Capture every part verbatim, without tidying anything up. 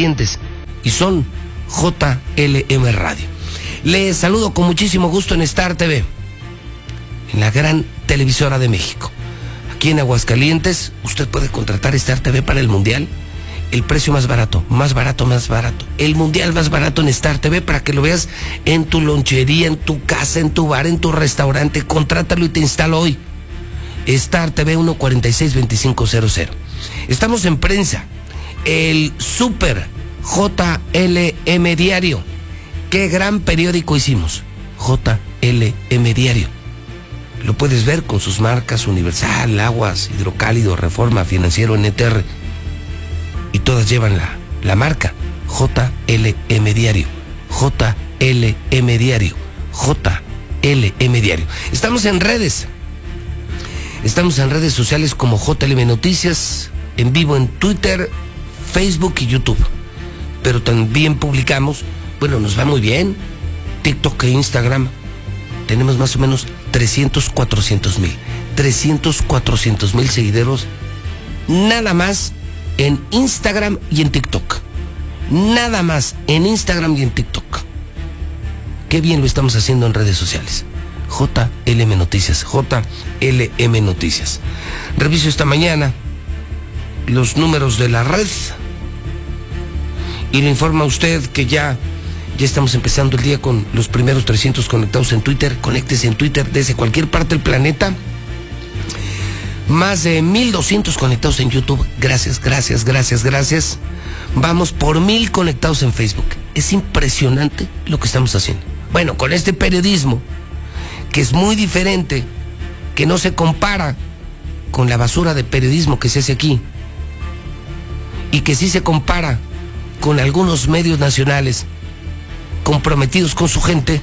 Aguascalientes y son J L M Radio. Les saludo con muchísimo gusto en Star T V, en la gran televisora de México. Aquí en Aguascalientes usted puede contratar Star T V para el Mundial. El precio más barato, más barato, más barato. El Mundial más barato en Star T V para que lo veas en tu lonchería, en tu casa, en tu bar, en tu restaurante. Contrátalo y te instalo hoy. Star T V uno cuarenta y seis veinticinco cero cero. Estamos en prensa. El Super J L M Diario. Qué gran periódico hicimos. J L M Diario. Lo puedes ver con sus marcas Universal, Aguas, Hidrocálido, Reforma, Financiero, N T R. Y todas llevan la, la marca J L M Diario. J L M Diario. J L M Diario. Estamos en redes. Estamos en redes sociales como J L M Noticias, en vivo en Twitter, Facebook y YouTube. Pero también publicamos, bueno, nos va muy bien, TikTok e Instagram. Tenemos más o menos trescientos, cuatrocientos mil. trescientos, cuatrocientos mil seguidores. Nada más en Instagram y en TikTok. Nada más en Instagram y en TikTok. Qué bien lo estamos haciendo en redes sociales. J L M Noticias, J L M Noticias. Reviso esta mañana los números de la red y le informa a usted que ya, ya estamos empezando el día con los primeros trescientos conectados en Twitter. Conéctese en Twitter desde cualquier parte del planeta. Más de mil doscientos conectados en YouTube. Gracias, gracias, gracias, gracias. Vamos por mil conectados en Facebook. Es impresionante lo que estamos haciendo. Bueno, con este periodismo, que es muy diferente, que no se compara con la basura de periodismo que se hace aquí, y que sí se compara con algunos medios nacionales comprometidos con su gente.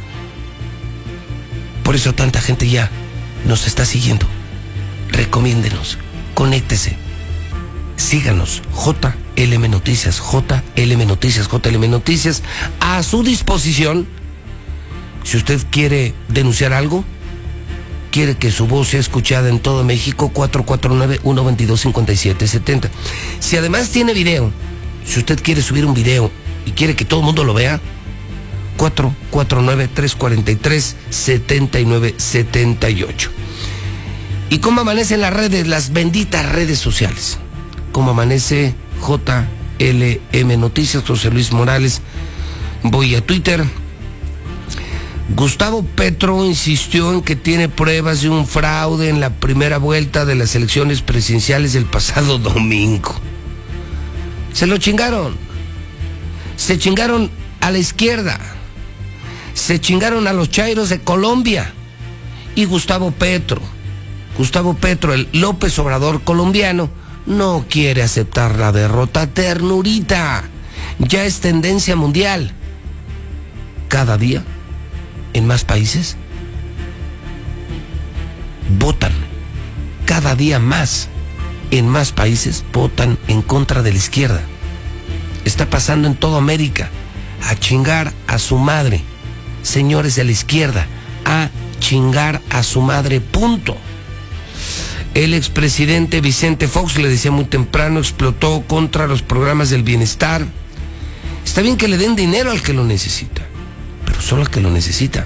Por eso tanta gente ya nos está siguiendo. Recomiéndenos, conéctese, síganos. J L M Noticias, J L M Noticias, J L M Noticias, a su disposición. Si usted quiere denunciar algo, quiere que su voz sea escuchada en todo México, cuatro cuatro nueve, uno dos dos, cinco siete siete cero. Si además tiene video, si usted quiere subir un video y quiere que todo el mundo lo vea, cuatro cuatro nueve, tres cuatro tres, siete nueve siete ocho. ¿Y cómo amanecen las redes, las benditas redes sociales? ¿Cómo amanece J L M Noticias? José Luis Morales. Voy a Twitter. Gustavo Petro insistió en que tiene pruebas de un fraude en la primera vuelta de las elecciones presidenciales del pasado domingo. Se lo chingaron. Se chingaron a la izquierda. Se chingaron a los chairos de Colombia. Y Gustavo Petro, Gustavo Petro, el López Obrador colombiano, no quiere aceptar la derrota. Ternurita. Ya es tendencia mundial. Cada día, en más países, votan. Cada día más, en más países, votan en contra de la izquierda. Está pasando en toda América. A chingar a su madre. Señores de la izquierda, a chingar a su madre, punto. El expresidente Vicente Fox, le decía muy temprano, explotó contra los programas del bienestar. Está bien que le den dinero al que lo necesita, pero solo al que lo necesita.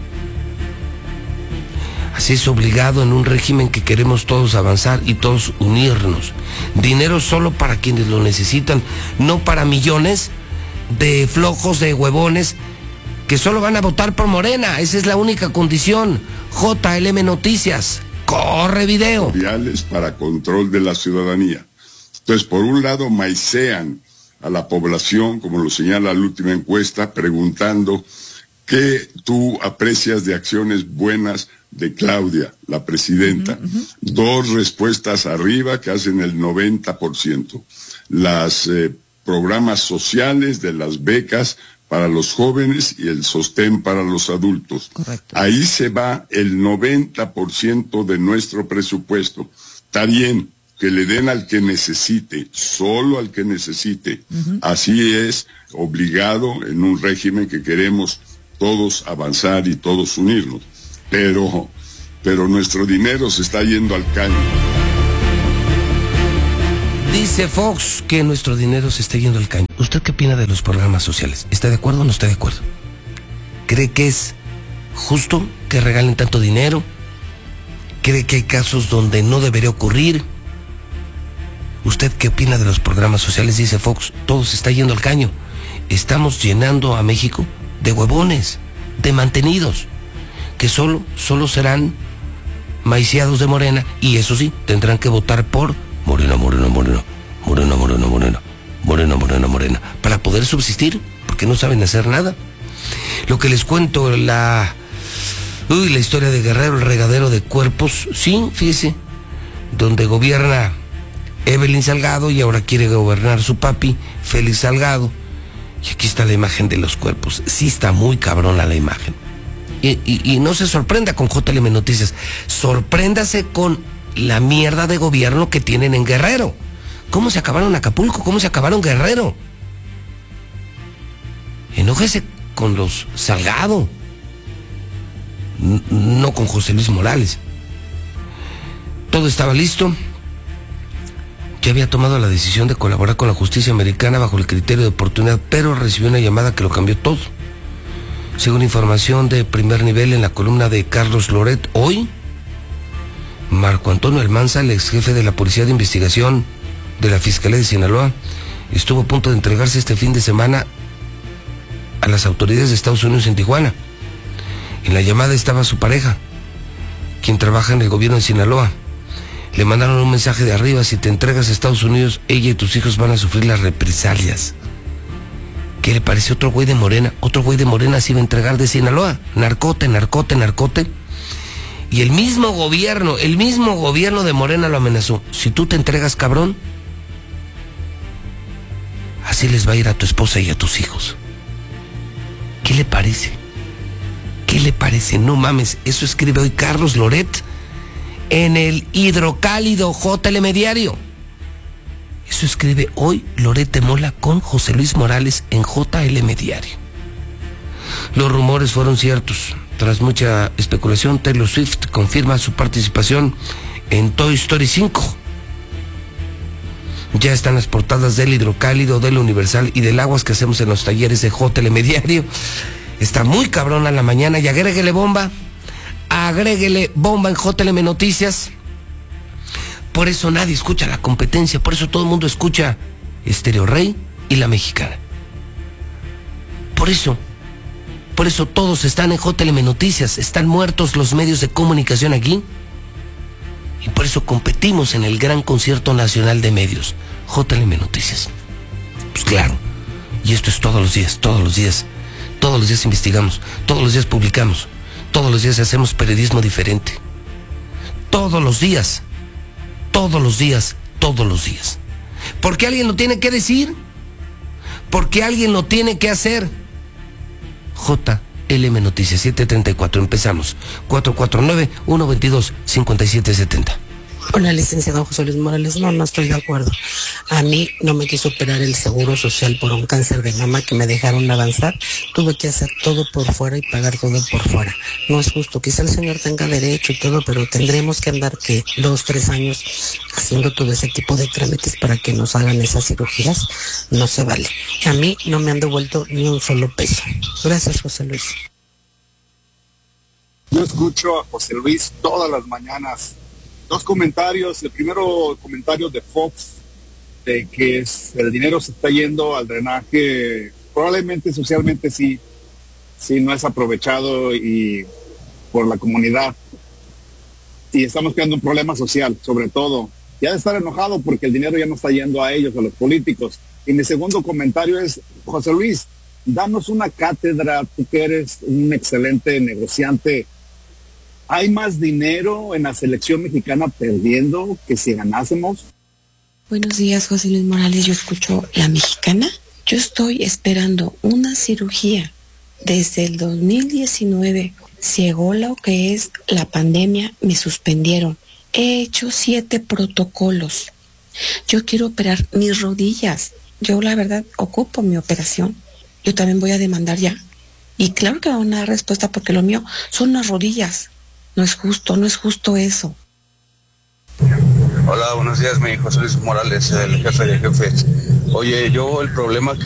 Así es obligado en un régimen que queremos todos avanzar y todos unirnos. Dinero solo para quienes lo necesitan, no para millones de flojos, de huevones, que solo van a votar por Morena. Esa es la única condición. J L M Noticias. Corre video. Para control de la ciudadanía. Entonces, por un lado, maicean a la población, como lo señala la última encuesta, preguntando qué tú aprecias de acciones buenas de Claudia, la presidenta. Uh-huh, uh-huh. Dos respuestas arriba que hacen el noventa por ciento. Las eh, programas sociales de las becas para los jóvenes y el sostén para los adultos. Correcto. Ahí se va el noventa por ciento de nuestro presupuesto. Está bien que le den al que necesite, solo al que necesite. Uh-huh. Así es, obligado en un régimen que queremos todos avanzar y todos unirnos. Pero, pero nuestro dinero se está yendo al caño. Dice Fox que nuestro dinero se está yendo al caño. ¿Usted qué opina de los programas sociales? ¿Está de acuerdo o no está de acuerdo? ¿Cree que es justo que regalen tanto dinero? ¿Cree que hay casos donde no debería ocurrir? ¿Usted qué opina de los programas sociales? Dice Fox, todo se está yendo al caño. Estamos llenando a México de huevones, de mantenidos, que solo, solo serán maiciados de Morena, y eso sí, tendrán que votar por Morena, Morena, Morena, Morena, Morena, Morena, Morena, Morena, Morena, para poder subsistir, porque no saben hacer nada. Lo que les cuento, la... Uy, la historia de Guerrero, el regadero de cuerpos, sí, fíjese, donde gobierna Evelyn Salgado y ahora quiere gobernar su papi, Félix Salgado. Y aquí está la imagen de los cuerpos. Sí está muy cabrona la imagen. Y, y, y no se sorprenda con J L M Noticias, sorpréndase con la mierda de gobierno que tienen en Guerrero. ¿Cómo se acabaron Acapulco? ¿Cómo se acabaron Guerrero? Enójese con los Salgado, no con José Luis Morales. Todo estaba listo. Ya había tomado la decisión de colaborar con la justicia americana bajo el criterio de oportunidad, pero recibió una llamada que lo cambió todo. Según información de primer nivel en la columna de Carlos Loret, hoy, Marco Antonio Almanza, el ex jefe de la Policía de Investigación de la Fiscalía de Sinaloa, estuvo a punto de entregarse este fin de semana a las autoridades de Estados Unidos en Tijuana. En la llamada estaba su pareja, quien trabaja en el gobierno de Sinaloa. Le mandaron un mensaje de arriba: si te entregas a Estados Unidos, ella y tus hijos van a sufrir las represalias. ¿Qué le parece? Otro güey de Morena, otro güey de Morena se iba a entregar de Sinaloa. Narcote, narcote, narcote. Y el mismo gobierno, el mismo gobierno de Morena lo amenazó: si tú te entregas, cabrón, así les va a ir a tu esposa y a tus hijos. ¿Qué le parece? ¿Qué le parece? No mames, eso escribe hoy Carlos Loret en el hidrocálido J L M Diario. Eso escribe hoy Loret de Mola con José Luis Morales en J L M Diario. Los rumores fueron ciertos. Tras mucha especulación, Taylor Swift confirma su participación en Toy Story cinco. Ya están las portadas del hidrocálido, del Universal y del Aguas que hacemos en los talleres de J L M Diario. Está muy cabrona la mañana y agréguele bomba, agréguele bomba en J L M Noticias. Por eso nadie escucha la competencia, por eso todo el mundo escucha Estéreo Rey y La Mexicana. Por eso, por eso todos están en J L M Noticias, están muertos los medios de comunicación aquí. Y por eso competimos en el gran concierto nacional de medios, J L M Noticias. Pues claro, y esto es todos los días, todos los días. Todos los días investigamos, todos los días publicamos, todos los días hacemos periodismo diferente. Todos los días, todos los días, todos los días. Porque alguien lo tiene que decir, porque alguien lo tiene que hacer. J L M Noticias, siete treinta y cuatro, empezamos. cuatro cuatro nueve, uno dos dos, cinco siete siete cero. Hola, licenciado José Luis Morales. No, no estoy de acuerdo. A mí no me quiso operar el seguro social por un cáncer de mama que me dejaron avanzar. Tuve que hacer todo por fuera y pagar todo por fuera. No es justo. Quizá el señor tenga derecho y todo, pero tendremos que andar que dos, tres años haciendo todo ese tipo de trámites para que nos hagan esas cirugías. No se vale. A mí no me han devuelto ni un solo peso. Gracias, José Luis. Yo escucho a José Luis todas las mañanas. Dos comentarios. El primero comentario de Fox, de que es, el dinero se está yendo al drenaje. Probablemente socialmente sí, sí no es aprovechado y por la comunidad. Y estamos creando un problema social, sobre todo. Ya de estar enojado porque el dinero ya no está yendo a ellos, a los políticos. Y mi segundo comentario es: José Luis, danos una cátedra, tú que eres un excelente negociante. ¿Hay más dinero en la selección mexicana perdiendo que si ganásemos? Buenos días, José Luis Morales. Yo escucho La Mexicana. Yo estoy esperando una cirugía desde el dos mil diecinueve. Llegó lo que es la pandemia, me suspendieron. He hecho siete protocolos. Yo quiero operar mis rodillas. Yo, la verdad, ocupo mi operación. Yo también voy a demandar ya. Y claro que me van a dar respuesta porque lo mío son las rodillas. No es justo, no es justo eso. Hola, buenos días, mi José Luis Morales, el jefe de jefes. Oye, yo el problema que